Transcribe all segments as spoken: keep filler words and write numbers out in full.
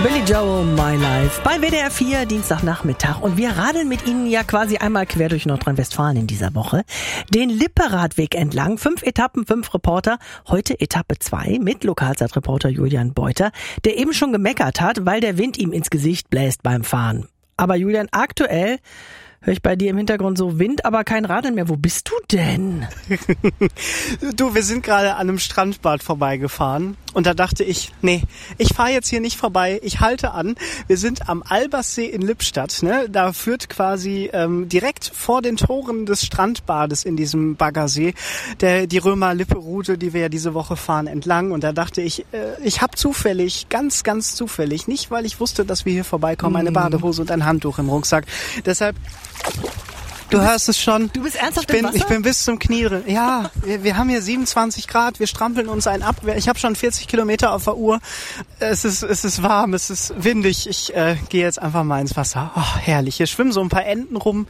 Billy Joel, My Life, bei W D R vier, Dienstagnachmittag. Und wir radeln mit Ihnen ja quasi einmal quer durch Nordrhein-Westfalen in dieser Woche. Den Lipperadweg entlang, fünf Etappen, fünf Reporter. Heute Etappe zwei mit Lokalzeitreporter Julian Beuter, der eben schon gemeckert hat, weil der Wind ihm ins Gesicht bläst beim Fahren. Aber Julian, aktuell höre ich bei dir im Hintergrund so Wind, aber kein Radeln mehr. Wo bist du denn? Du, wir sind gerade an einem Strandbad vorbeigefahren und da dachte ich, nee, ich fahre jetzt hier nicht vorbei, ich halte an. Wir sind am Alberssee in Lippstadt, ne? Da führt quasi ähm, direkt vor den Toren des Strandbades in diesem Baggersee der die Römer-Lippe-Route, die wir ja diese Woche fahren, entlang. Und da dachte ich, äh, ich habe zufällig, ganz, ganz zufällig, nicht weil ich wusste, dass wir hier vorbeikommen, eine Badehose und ein Handtuch im Rucksack. Deshalb Du bist, hörst es schon. Du bist ernsthaft ich bin, im Wasser? Ich bin bis zum Knie drin. Ja, wir, wir haben hier siebenundzwanzig Grad, wir strampeln uns einen ab. Ich habe schon vierzig Kilometer auf der Uhr. Es ist, es ist warm, es ist windig. Ich äh, gehe jetzt einfach mal ins Wasser. Oh, herrlich. Hier schwimmen so ein paar Enten rum.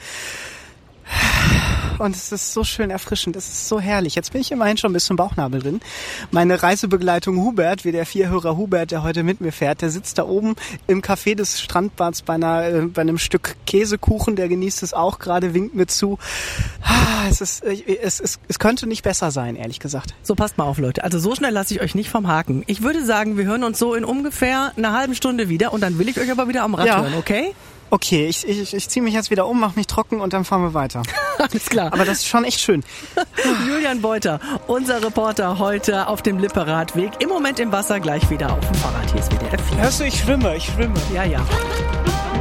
Und es ist so schön erfrischend, es ist so herrlich. Jetzt bin ich immerhin schon bis zum Bauchnabel drin. Meine Reisebegleitung Hubert, wie der Vierhörer Hubert, der heute mit mir fährt, der sitzt da oben im Café des Strandbads bei, einer, äh, bei einem Stück Käsekuchen, der genießt es auch gerade, winkt mir zu. Ah, es, ist, es, es, es könnte nicht besser sein, ehrlich gesagt. So, passt mal auf, Leute. Also so schnell lasse ich euch nicht vom Haken. Ich würde sagen, wir hören uns so in ungefähr einer halben Stunde wieder und dann will ich euch aber wieder am Rad ja. hören, okay? Okay, ich, ich, ich ziehe mich jetzt wieder um, mache mich trocken und dann fahren wir weiter. Alles klar. Aber das ist schon echt schön. Julian Beuter, unser Reporter heute auf dem Lipperadweg. Im Moment im Wasser, gleich wieder auf dem Fahrrad. Hier ist W D R vier. Hörst du, ich schwimme, ich schwimme. Ja, ja.